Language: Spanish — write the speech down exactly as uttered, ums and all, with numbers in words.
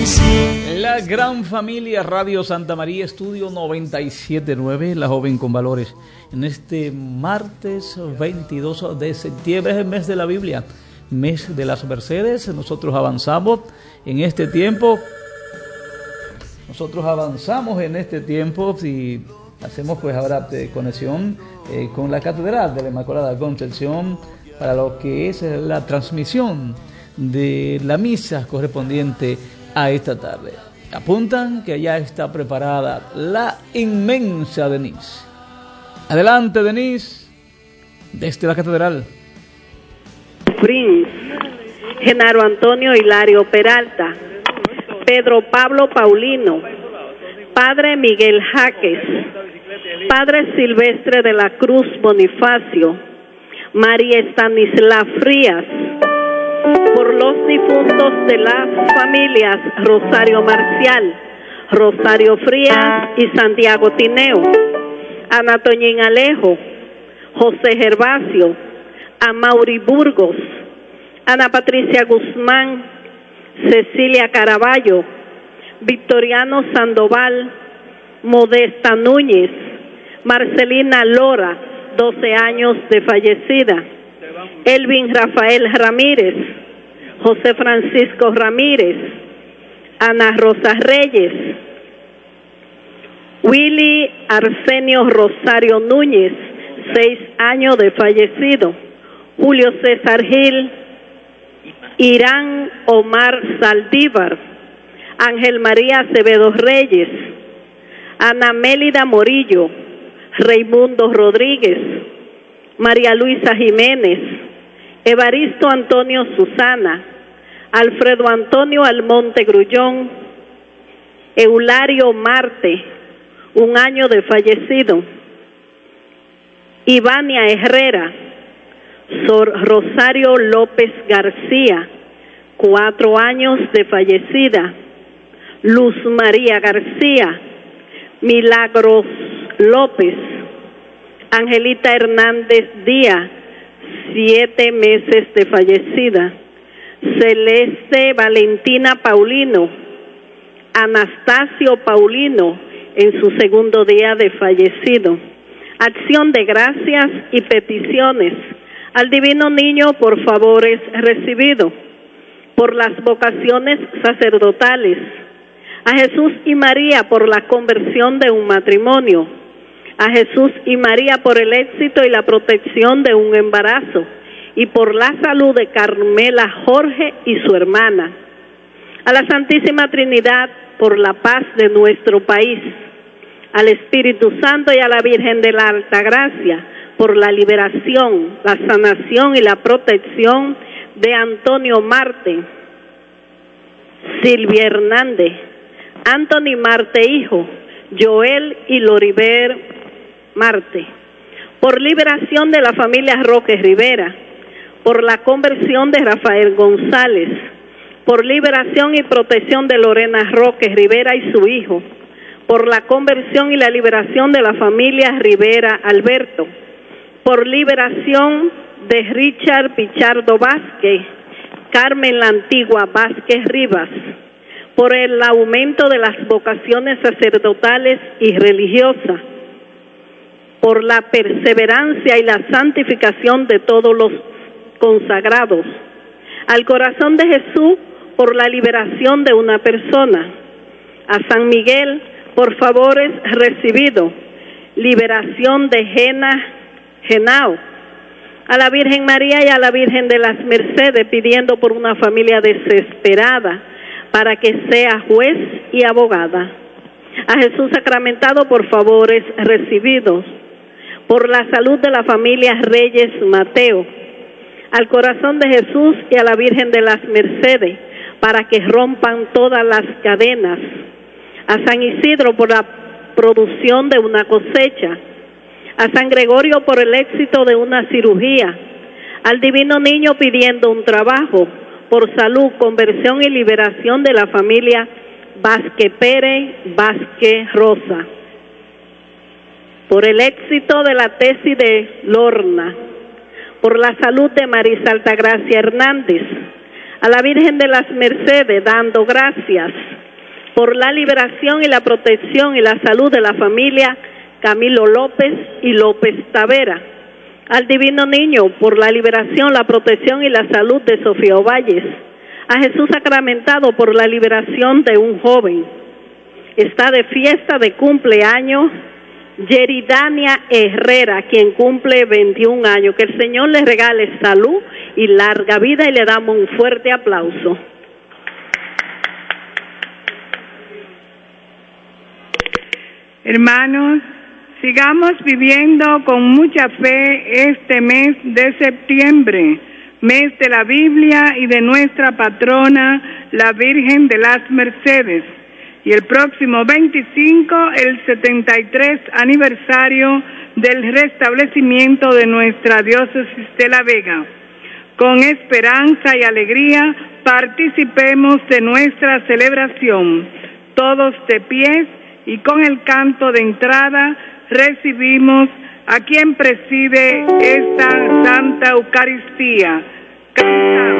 La gran familia Radio Santa María, estudio noventa y siete punto nueve, la joven con valores. En este martes veintidós de septiembre, es el mes de la Biblia, mes de las Mercedes. Nosotros avanzamos en este tiempo. Nosotros avanzamos en este tiempo y hacemos pues ahora de conexión eh, con la Catedral de la Inmaculada Concepción para lo que es la transmisión de la misa correspondiente a esta tarde. Apuntan que ya está preparada la inmensa Denise. Adelante, Denise, desde la Catedral. Prince, Genaro Antonio Hilario Peralta, Pedro Pablo Paulino, Padre Miguel Jaques, Padre Silvestre de la Cruz Bonifacio, María Estanislao Frías, por los difuntos de las familias Rosario Marcial, Rosario Frías y Santiago Tineo, Ana Toñín Alejo, José Gervasio, Amaury Burgos, Ana Patricia Guzmán, Cecilia Caraballo, Victoriano Sandoval, Modesta Núñez, Marcelina Lora, doce años de fallecida, Elvin Rafael Ramírez, José Francisco Ramírez, Ana Rosa Reyes, Willy Arsenio Rosario Núñez, seis años de fallecido, Julio César Gil, Irán Omar Saldívar, Ángel María Acevedo Reyes, Ana Mélida Morillo, Raimundo Rodríguez, María Luisa Jiménez, Evaristo Antonio Susana, Alfredo Antonio Almonte Grullón, Eulario Marte, un año de fallecido, Ivania Herrera, Sor Rosario López García, cuatro años de fallecida, Luz María García, Milagros López, Angelita Hernández Díaz, siete meses de fallecida, Celeste Valentina Paulino, Anastasio Paulino, en su segundo día de fallecido. Acción de gracias y peticiones al Divino Niño por favores recibidos, por las vocaciones sacerdotales, a Jesús y María por la conversión de un matrimonio, a Jesús y María por el éxito y la protección de un embarazo, y por la salud de Carmela Jorge y su hermana, a la Santísima Trinidad por la paz de nuestro país, al Espíritu Santo y a la Virgen de la Altagracia por la liberación, la sanación y la protección de Antonio Marte, Silvia Hernández, Anthony Marte hijo, Joel y Loriber Marte, por liberación de la familia Roque Rivera, por la conversión de Rafael González, por liberación y protección de Lorena Roque Rivera y su hijo, por la conversión y la liberación de la familia Rivera Alberto, por liberación de Richard Pichardo Vázquez, Carmen la Antigua Vázquez Rivas, por el aumento de las vocaciones sacerdotales y religiosas, por la perseverancia y la santificación de todos los consagrados, al corazón de Jesús por la liberación de una persona, a San Miguel por favores recibidos, liberación de Jena, Genao, a la Virgen María y a la Virgen de las Mercedes pidiendo por una familia desesperada para que sea juez y abogada, a Jesús sacramentado por favores recibidos, por la salud de la familia Reyes Mateo, al corazón de Jesús y a la Virgen de las Mercedes para que rompan todas las cadenas, a San Isidro por la producción de una cosecha, a San Gregorio por el éxito de una cirugía, al Divino Niño pidiendo un trabajo, por salud, conversión y liberación de la familia Vázquez Pérez, Vázquez Rosa, por el éxito de la tesis de Lorna, por la salud de Marisa Altagracia Hernández, a la Virgen de las Mercedes, dando gracias por la liberación y la protección y la salud de la familia Camilo López y López Tavera, al Divino Niño por la liberación, la protección y la salud de Sofía Ovalles, a Jesús sacramentado por la liberación de un joven. Está de fiesta de cumpleaños Yeridania Herrera, quien cumple veintiún años. Que el Señor le regale salud y larga vida, y le damos un fuerte aplauso. Hermanos, sigamos viviendo con mucha fe este mes de septiembre, mes de la Biblia y de nuestra patrona, la Virgen de las Mercedes. Y el próximo veinticinco, el setenta y tres aniversario del restablecimiento de nuestra diócesis de La Vega. Con esperanza y alegría participemos de nuestra celebración. Todos de pie y con el canto de entrada recibimos a quien preside esta Santa Eucaristía. Cantamos.